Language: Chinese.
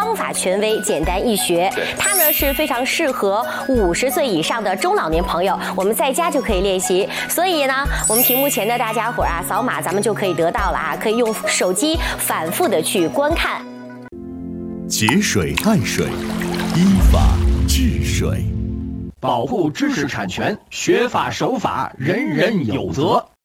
方法权威，简单易学。它呢是非常适合50岁以上的中老年朋友，我们在家就可以练习。所以呢，我们屏幕前的大家伙啊，扫码咱们就可以得到了啊，可以用手机反复的去观看。 节水爱水，依法治水， 保护知识产权，学法守法，人人有责。